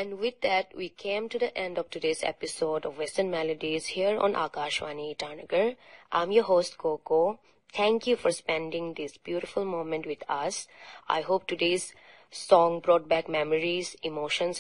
And with that, we came to the end of today's episode of Western Melodies here on Akashvani Itanagar. I'm your host, Coco. Thank you for spending this beautiful moment with us. I hope today's song brought back memories, emotions,